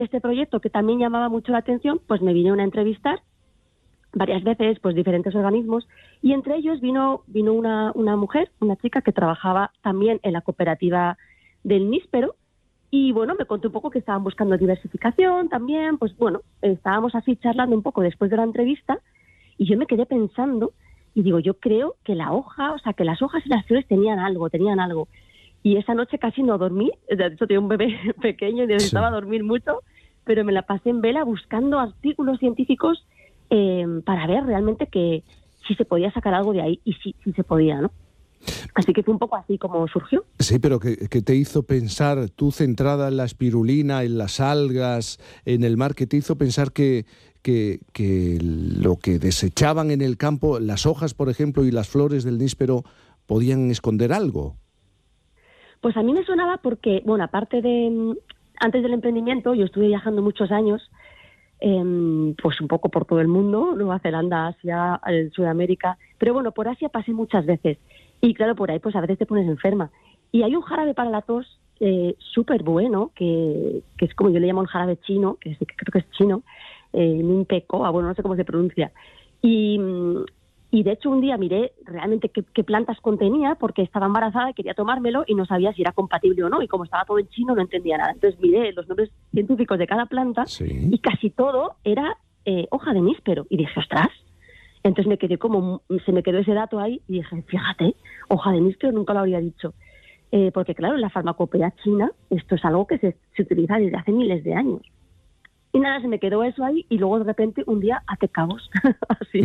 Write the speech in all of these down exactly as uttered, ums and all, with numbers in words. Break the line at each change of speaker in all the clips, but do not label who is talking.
este proyecto que también llamaba mucho la atención, pues me vinieron a entrevistar varias veces, pues diferentes organismos, y entre ellos vino vino una, una mujer, una chica que trabajaba también en la cooperativa del níspero, y bueno, me contó un poco que estaban buscando diversificación también, pues bueno, estábamos así charlando un poco después de la entrevista, y yo me quedé pensando, y digo, yo creo que la hoja, o sea, que las hojas y las flores tenían algo, tenían algo. Y esa noche casi no dormí, de hecho tenía un bebé pequeño y necesitaba sí. dormir mucho, pero me la pasé en vela buscando artículos científicos eh, para ver realmente que si se podía sacar algo de ahí, y si, si se podía, ¿no? Así que fue un poco así como surgió.
Sí, pero ¿qué, qué te hizo pensar, tú centrada en la espirulina, en las algas, en el mar, qué te hizo pensar que, que, que lo que desechaban en el campo, las hojas, por ejemplo, y las flores del níspero, podían esconder algo?
Pues a mí me sonaba porque, bueno, aparte de, antes del emprendimiento, yo estuve viajando muchos años, eh, pues un poco por todo el mundo, Nueva Zelanda, Asia, Sudamérica, pero bueno, por Asia pasé muchas veces. Y claro, por ahí pues a veces te pones enferma. Y hay un jarabe para la tos eh, súper bueno, que, que es como yo le llamo un jarabe chino, que, es, que creo que es chino, eh, Minpecoa, bueno, no sé cómo se pronuncia. Y, y de hecho un día miré realmente qué, qué plantas contenía, porque estaba embarazada y quería tomármelo y no sabía si era compatible o no. Y como estaba todo en chino no entendía nada. Entonces miré los nombres científicos de cada planta sí. y casi todo era eh, hoja de níspero. Y dije, ostras. Entonces me quedé como, se me quedó ese dato ahí y dije, fíjate, hoja de níspero nunca lo habría dicho. Eh, porque claro, en la farmacopea china esto es algo que se, se utiliza desde hace miles de años. Y nada, se me quedó eso ahí y luego de repente un día hace cabos. Así.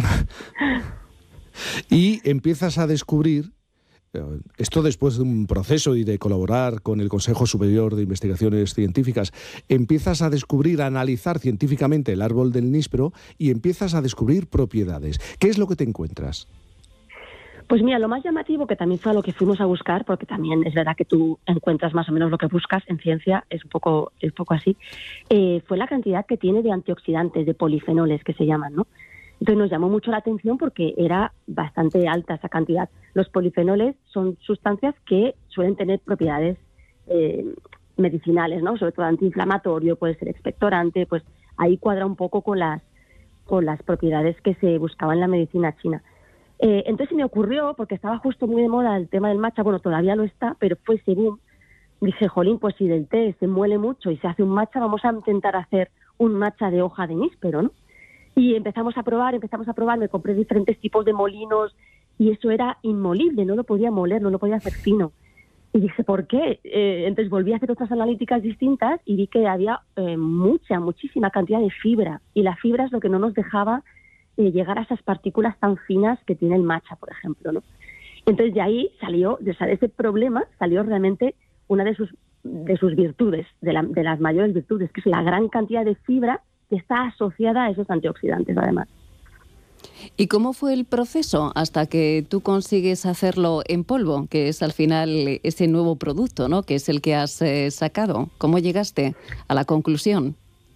Y empiezas a descubrir, esto después de un proceso y de colaborar con el Consejo Superior de Investigaciones Científicas, empiezas a descubrir, a analizar científicamente el árbol del níspero y empiezas a descubrir propiedades. ¿Qué es lo que te encuentras?
Pues mira, lo más llamativo, que también fue a lo que fuimos a buscar, porque también es verdad que tú encuentras más o menos lo que buscas en ciencia, es un poco, es un poco así, eh, fue la cantidad que tiene de antioxidantes, de polifenoles que se llaman, ¿no? Entonces nos llamó mucho la atención porque era bastante alta esa cantidad. Los polifenoles son sustancias que suelen tener propiedades eh, medicinales, ¿no? Sobre todo antiinflamatorio, puede ser expectorante, pues ahí cuadra un poco con las, con las propiedades que se buscaban en la medicina china. Eh, entonces me ocurrió, porque estaba justo muy de moda el tema del matcha, bueno, todavía lo está, pero fue ese boom. Dije, jolín, pues si del té se muele mucho y se hace un matcha, vamos a intentar hacer un matcha de hoja de níspero, ¿no? Y empezamos a probar, empezamos a probar, me compré diferentes tipos de molinos y eso era inmolible, no lo podía moler, no lo podía hacer fino. Y dije, ¿por qué? Eh, entonces volví a hacer otras analíticas distintas y vi que había eh, mucha, muchísima cantidad de fibra. Y la fibra es lo que no nos dejaba eh, llegar a esas partículas tan finas que tiene el matcha, por ejemplo, ¿no? Entonces de ahí salió, de ese problema, salió realmente una de sus, de sus virtudes, de, la, de las mayores virtudes, que es la gran cantidad de fibra que está asociada a esos antioxidantes, además.
¿Y cómo fue el proceso hasta que tú consigues hacerlo en polvo, que es al final ese nuevo producto, ¿no?, que es el que has eh, sacado? ¿Cómo llegaste a la conclusión?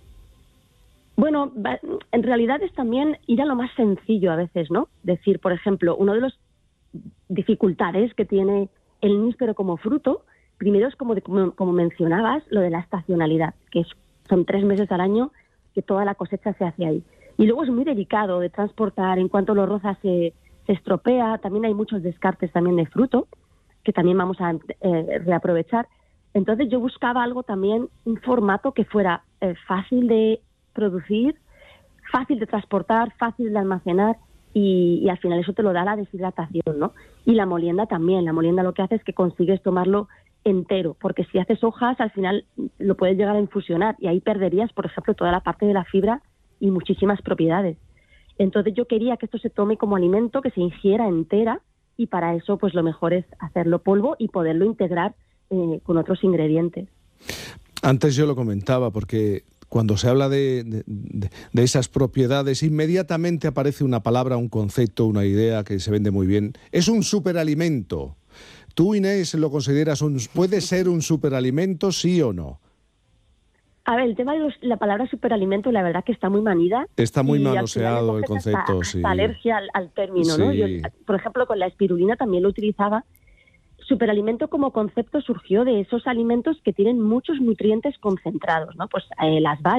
Bueno, en realidad es también ir a lo más sencillo a veces, ¿no? Decir, por ejemplo, una de las dificultades que tiene el níspero como fruto, primero es como, de, como, como mencionabas, lo de la estacionalidad, que es, son tres meses al año que toda la cosecha se hace ahí. Y luego es muy delicado de transportar, en cuanto lo rozas se, se estropea, también hay muchos descartes también de fruto, que también vamos a eh, reaprovechar. Entonces yo buscaba algo también, un formato que fuera eh, fácil de producir, fácil de transportar, fácil de almacenar, y, y al final eso te lo da la deshidratación, ¿no? Y la molienda también, la molienda lo que hace es que consigues tomarlo entero, porque si haces hojas al final lo puedes llegar a infusionar y ahí perderías, por ejemplo, toda la parte de la fibra y muchísimas propiedades. Entonces yo quería que esto se tome como alimento, que se ingiera entera, y para eso pues lo mejor es hacerlo polvo y poderlo integrar eh, con otros ingredientes.
Antes yo lo comentaba porque cuando se habla de, de, de, de esas propiedades, inmediatamente aparece una palabra, un concepto, una idea que se vende muy bien. Es un superalimento. ¿Tú, Inés, lo consideras un, puede ser un superalimento, sí o no?
A ver, el tema de los, la palabra superalimento, la verdad que está muy manida.
Está muy manoseado el concepto,
hasta,
sí.
hasta alergia al, al término,
sí.
¿no? Yo, por ejemplo, con la espirulina también lo utilizaba. Superalimento como concepto surgió de esos alimentos que tienen muchos nutrientes concentrados, ¿no? Pues eh, las bayas,